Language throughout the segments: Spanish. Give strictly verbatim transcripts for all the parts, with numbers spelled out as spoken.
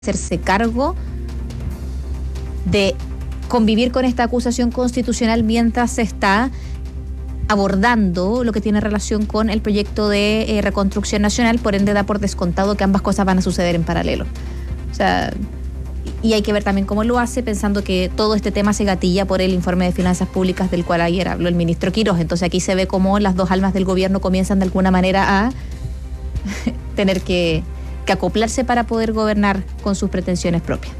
hacerse cargo de convivir con esta acusación constitucional mientras se está abordando lo que tiene relación con el proyecto de eh, reconstrucción nacional, por ende da por descontado que ambas cosas van a suceder en paralelo. O sea, y hay que ver también cómo lo hace, pensando que todo este tema se gatilla por el informe de finanzas públicas del cual ayer habló el ministro Quirós. Entonces aquí se ve cómo las dos almas del gobierno comienzan de alguna manera a tener que, que acoplarse para poder gobernar con sus pretensiones propias.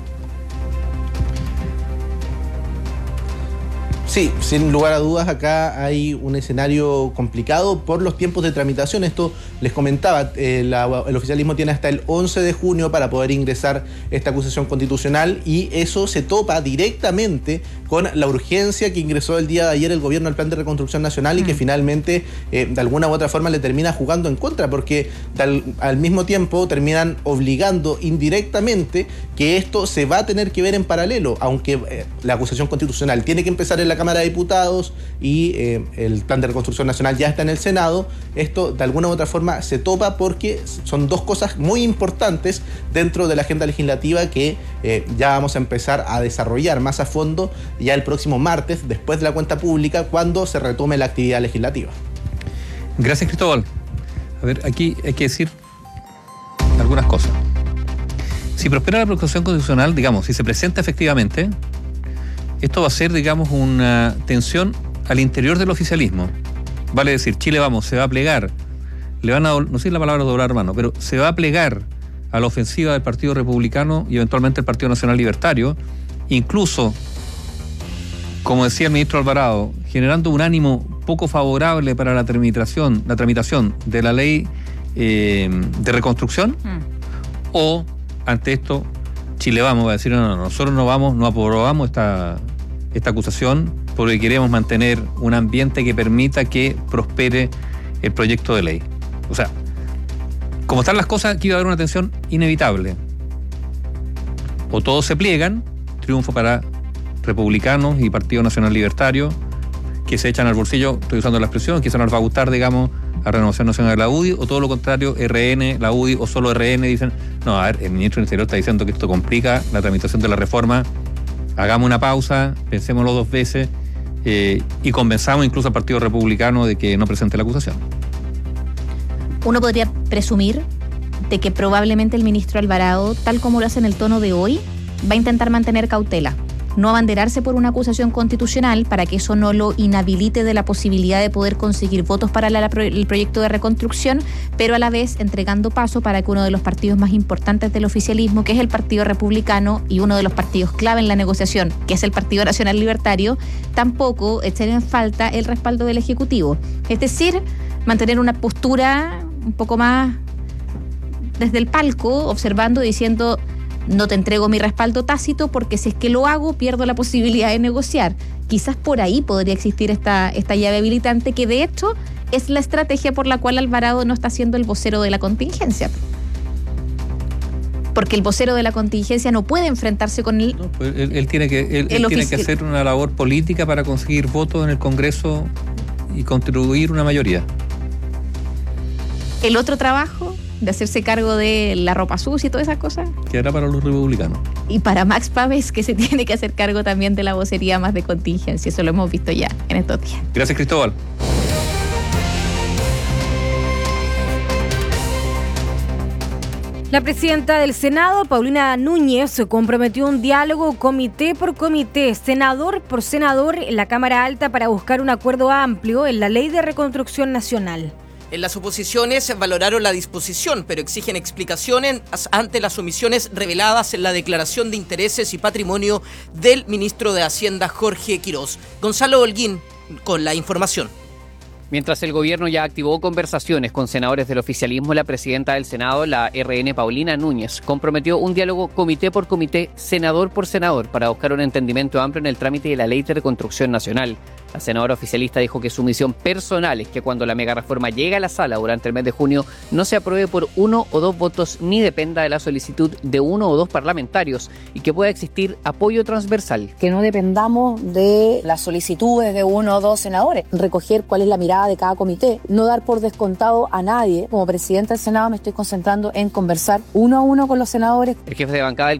Sí, sin lugar a dudas acá hay un escenario complicado por los tiempos de tramitación. Esto les comentaba, eh, la, el oficialismo tiene hasta el once de junio para poder ingresar esta acusación constitucional y eso se topa directamente con la urgencia que ingresó el día de ayer el gobierno al Plan de Reconstrucción Nacional y mm. que finalmente eh, de alguna u otra forma le termina jugando en contra, porque tal, al mismo tiempo terminan obligando indirectamente que esto se va a tener que ver en paralelo, aunque eh, la acusación constitucional tiene que empezar en la Cámara de Diputados y eh, el Plan de Reconstrucción Nacional ya está en el Senado. Esto de alguna u otra forma se topa porque son dos cosas muy importantes dentro de la agenda legislativa que eh, ya vamos a empezar a desarrollar más a fondo ya el próximo martes, después de la cuenta pública, cuando se retome la actividad legislativa. Gracias, Cristóbal. A ver, aquí hay que decir algunas cosas. Si prospera la Procuración Constitucional, digamos, si se presenta efectivamente, esto va a ser, digamos, una tensión al interior del oficialismo. Vale decir, Chile Vamos se va a plegar, le van a, no sé si la palabra doblar mano, pero se va a plegar a la ofensiva del Partido Republicano y eventualmente el Partido Nacional Libertario, incluso, como decía el ministro Alvarado, generando un ánimo poco favorable para la tramitación, la tramitación de la ley eh, de reconstrucción, mm. o ante esto Chile Vamos va a decir, no, no, nosotros no vamos, no aprobamos esta, esta acusación porque queremos mantener un ambiente que permita que prospere el proyecto de ley. O sea, como están las cosas, aquí va a haber una tensión inevitable. O todos se pliegan, triunfo para republicanos y Partido Nacional Libertario, que se echan al bolsillo, estoy usando la expresión, que eso no les va a gustar, digamos, a Renovación Nacional de la U D I, o todo lo contrario, R N, la U D I o solo R N dicen, no, a ver, el ministro del Interior está diciendo que esto complica la tramitación de la reforma, hagamos una pausa, pensémoslo dos veces eh, y convenzamos incluso al Partido Republicano de que no presente la acusación. Uno podría presumir de que probablemente el ministro Alvarado, tal como lo hace en el tono de hoy, va a intentar mantener cautela. No abanderarse por una acusación constitucional para que eso no lo inhabilite de la posibilidad de poder conseguir votos para la, el proyecto de reconstrucción, pero a la vez entregando paso para que uno de los partidos más importantes del oficialismo, que es el Partido Republicano y uno de los partidos clave en la negociación, que es el Partido Nacional Libertario, tampoco echen en falta el respaldo del Ejecutivo. Es decir, mantener una postura un poco más desde el palco, observando, diciendo: no te entrego mi respaldo tácito porque si es que lo hago pierdo la posibilidad de negociar. Quizás por ahí podría existir esta, esta llave habilitante que de hecho es la estrategia por la cual Alvarado no está siendo el vocero de la contingencia. Porque el vocero de la contingencia no puede enfrentarse con el... No, pues él, él tiene, que, él, él tiene que hacer una labor política para conseguir votos en el Congreso y contribuir una mayoría. El otro trabajo de hacerse cargo de la ropa sucia y todas esas cosas, quedará para los republicanos. Y para Max Pávez, que se tiene que hacer cargo también de la vocería más de contingencia. Eso lo hemos visto ya en estos días. Gracias, Cristóbal. La presidenta del Senado, Paulina Núñez, se comprometió a un diálogo comité por comité, senador por senador en la Cámara Alta para buscar un acuerdo amplio en la Ley de Reconstrucción Nacional. En las oposiciones valoraron la disposición, pero exigen explicaciones ante las omisiones reveladas en la declaración de intereses y patrimonio del ministro de Hacienda, Jorge Quirós. Gonzalo Holguín, con la información. Mientras el gobierno ya activó conversaciones con senadores del oficialismo, la presidenta del Senado, la R N Paulina Núñez, comprometió un diálogo comité por comité, senador por senador, para buscar un entendimiento amplio en el trámite de la Ley de Reconstrucción Nacional. La senadora oficialista dijo que su misión personal es que cuando la megareforma llegue a la sala durante el mes de junio no se apruebe por uno o dos votos ni dependa de la solicitud de uno o dos parlamentarios y que pueda existir apoyo transversal. Que no dependamos de las solicitudes de uno o dos senadores, recoger cuál es la mirada responsabilidad de cada comité, no dar por descontado a nadie. Como presidenta del Senado me estoy concentrando en conversar uno a uno con los senadores. El jefe de bancada del